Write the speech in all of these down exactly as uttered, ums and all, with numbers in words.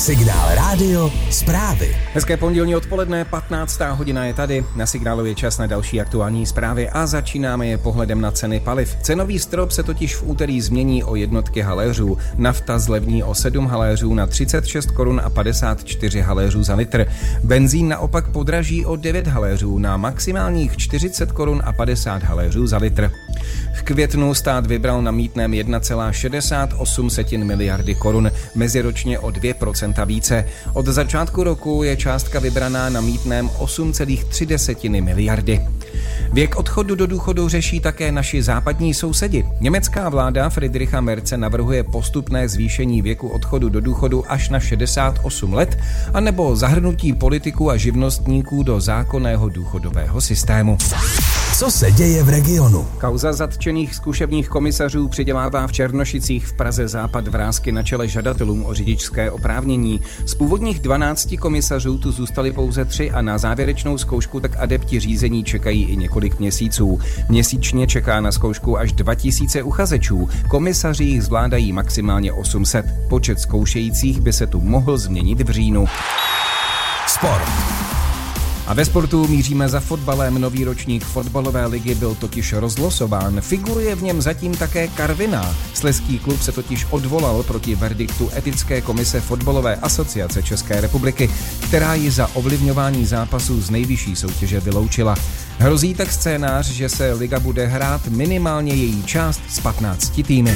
Signál rádio, zprávy. Hezké pondělní odpoledne, patnáctá hodina je tady. Na Signálu je čas na další aktuální zprávy a začínáme je pohledem na ceny paliv. Cenový strop se totiž v úterý změní o jednotky haléřů. Nafta zlevní o sedm haléřů na třicet šest korun a padesát čtyři haléřů za litr. Benzín naopak podraží o devět haléřů na maximálních čtyřicet korun a padesát haléřů za litr. V květnu stát vybral na mýtném jedna celá šedesát osm miliardy korun, meziročně o dvě procenta více. Od začátku roku je částka vybraná na mýtném osm celá tři miliardy. Věk odchodu do důchodu řeší také naši západní sousedi. Německá vláda Friedricha Merze navrhuje postupné zvýšení věku odchodu do důchodu až na šedesát osm let, anebo zahrnutí politiků a živnostníků do zákonného důchodového systému. Co se děje v regionu? Kauza zatčených zkušebních komisařů přidělává v Černošicích v Praze západ vrásky na čele žadatelům o řidičské oprávnění. Z původních dvanácti komisařů tu zůstali pouze tři a na závěrečnou zkoušku tak adepti řízení čekají i několik měsíců. Měsíčně čeká na zkoušku až dva tisíce uchazečů. Komisaři jich zvládají maximálně osm set. Počet zkoušejících by se tu mohl změnit v říjnu. Sport. A ve sportu míříme za fotbalem. Nový ročník fotbalové ligy byl totiž rozlosován. Figuruje v něm zatím také Karviná. Slezský klub se totiž odvolal proti verdiktu Etické komise Fotbalové asociace České republiky, která ji za ovlivňování zápasů z nejvyšší soutěže vyloučila. Hrozí tak scénář, že se liga bude hrát minimálně její část z patnácti týmy.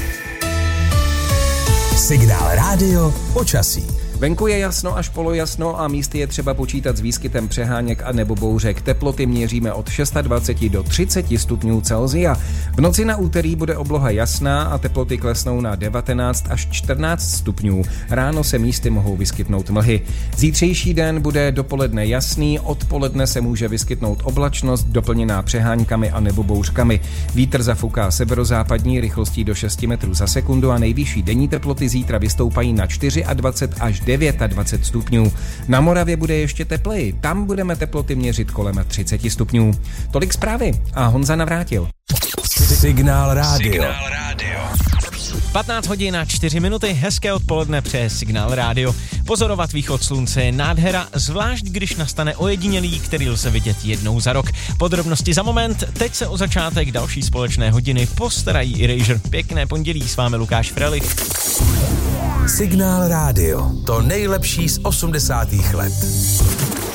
Signál rádio, počasí. Venku je jasno až polojasno a místy je třeba počítat s výskytem přeháněk a nebo bouřek. Teploty měříme od dvacet šest do třicet stupňů Celsia. V noci na úterý bude obloha jasná a teploty klesnou na devatenáct až čtrnáct stupňů. Ráno se místy mohou vyskytnout mlhy. Zítřejší den bude dopoledne jasný, odpoledne se může vyskytnout oblačnost doplněná přeháňkami a nebo bouřkami. Vítr zafuká severozápadní rychlostí do šesti metrů za sekundu a nejvyšší denní teploty zítra vystoupají na dvacet čtyři až dvacet devět stupňů. Na Moravě bude ještě tepleji, tam budeme teploty měřit kolem třicet stupňů. Tolik zprávy a Honza Navrátil. Signál rádio. Signál rádio. patnáct hodin a čtyři minuty, hezké odpoledne přeje Signál rádio. Pozorovat východ slunce je nádhera, zvlášť když nastane ojedinělý, který lze vidět jednou za rok. Podrobnosti za moment, teď se o začátek další společné hodiny postarají Erasure. Pěkné pondělí, s vámi Lukáš Frelich. Signál rádio, to nejlepší z osmdesátých let.